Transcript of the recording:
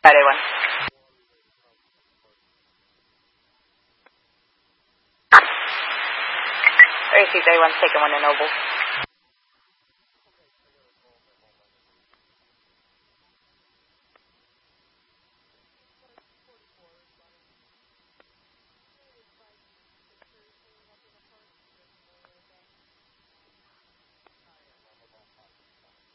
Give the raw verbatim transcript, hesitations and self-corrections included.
Friday one. Receive day one, taking one to Noble.